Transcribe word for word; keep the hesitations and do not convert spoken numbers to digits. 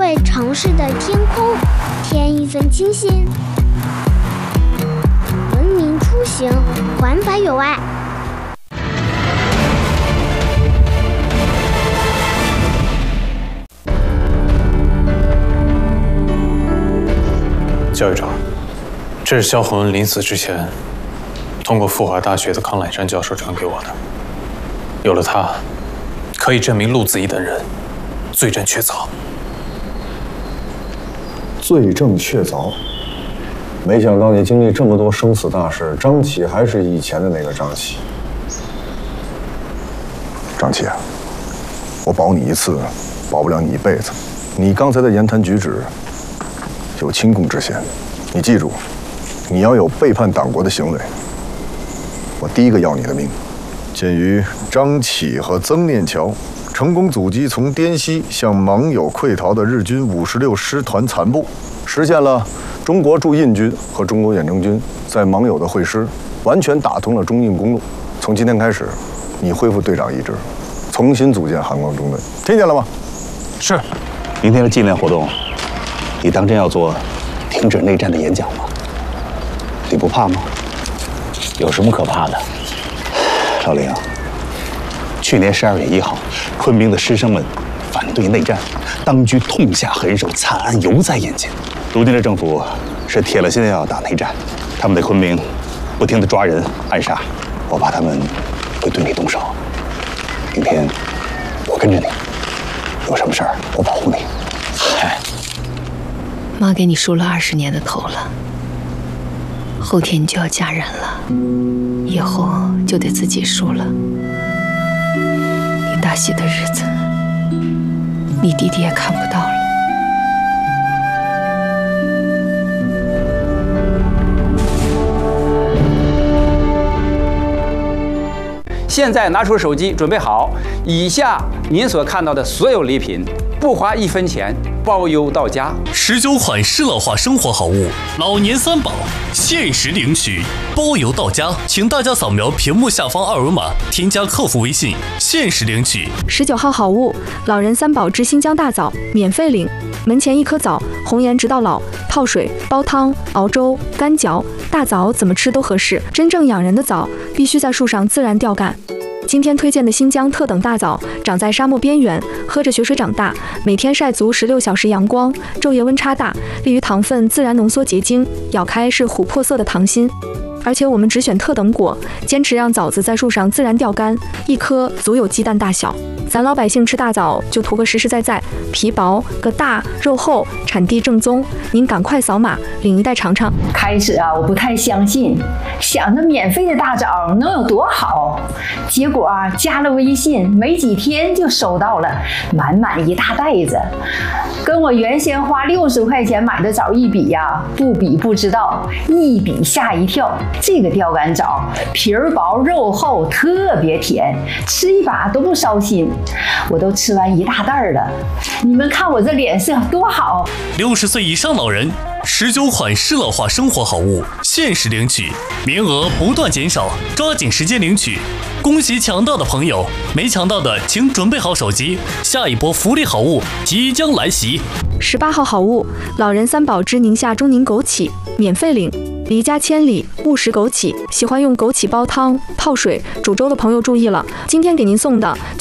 为城市的天空添一份清新。文明出行，环法有爱。 教育长，这是萧红临死之前通过复华大学的康乃山教授传给我的。有了它，可以证明陆子怡等人罪证确凿。 罪证确凿。没想到你经历这么多生死大事，张启还是以前的那个张启。张启啊，我保你一次，保不了你一辈子。你刚才的言谈举止有轻共之嫌，你记住，你要有背叛党国的行为，我第一个要你的命。鉴于张启和曾念桥成功阻击从滇西向芒友溃逃的日军五十六师团残部，实现了中国驻印军和中国远征军在芒友的会师，完全打通了中印公路。从今天开始，你恢复队长一职，重新组建韩光中队，听见了吗？ 是。 明天的纪念活动，你当真要做停止内战的演讲吗？你不怕吗？有什么可怕的？老林，去年十二月一号，昆明的师生们反对内战，当局痛下狠手，惨案犹在眼前。如今的政府是铁了心要打内战，他们在昆明不停地抓人暗杀，我怕他们会对你动手。明天我跟着你，有什么事儿我保护你。 嗨，妈给你梳了二十年的头了，后天你就要嫁人了，以后就得自己梳了。你大喜的日子，你弟弟也看不到了。 现在拿出手机，准备好。以下您所看到的所有礼品，不花一分钱，包邮到家。 十九款适老化生活好物，老年三宝，限时领取，包邮到家。请大家扫描屏幕下方二维码，添加客服微信，限时领取。 十九号好物，老人三宝之新疆大枣，免费领。门前一颗枣，红颜直到老。泡水、煲汤、熬粥、干嚼，大枣怎么吃都合适。真正养人的枣，必须在树上自然吊干。今天推荐的新疆特等大枣，长在沙漠边缘，喝着雪水长大，每天晒足十六小时阳光，昼夜温差大，利于糖分自然浓缩结晶，咬开是琥珀色的糖心。而且我们只选特等果，坚持让枣子在树上自然吊干，一颗足有鸡蛋大小。咱老百姓吃大枣就图个实实在在，皮薄个大，肉厚，产地正宗。您赶快扫码领一袋尝尝。 开始啊，我不太相信，想着免费的大枣能有多好，结果啊，加了微信没几天就收到了满满一大袋子，跟我原先花六十块钱买的枣一比呀、啊，不比不知道，一比吓一跳。这个吊干枣皮儿薄肉厚，特别甜，吃一把都不烧心。我都吃完一大袋了，你们看我这脸色多好！ 六十岁以上老人，十九款适老化生活好物，限时领取，名额不断减少，抓紧时间领取。恭喜抢到的朋友，没抢到的请准备好手机，下一波福利好物即将来袭。 十八号好物，老人三宝之宁夏中宁枸杞，免费领。离家千里，勿食枸杞。喜欢用枸杞煲汤、泡水、煮粥的朋友注意了，今天给您送的